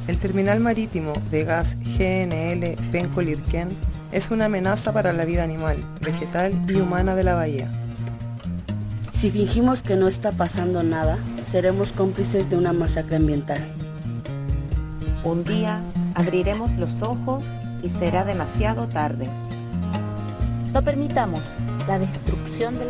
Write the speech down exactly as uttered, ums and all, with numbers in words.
El terminal marítimo de gas G N L Penco-Lirquén es una amenaza para la vida animal, vegetal y humana de la bahía. Si fingimos que no está pasando nada, seremos cómplices de una masacre ambiental. Un día abriremos los ojos y será demasiado tarde. No permitamos la destrucción de la